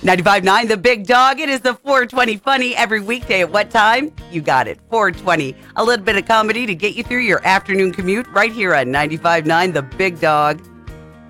95.9 The Big Dog. It is the 420 Funny every weekday at what time? You got it, 420. A little bit of comedy to get you through your afternoon commute right here on 95.9 The Big Dog.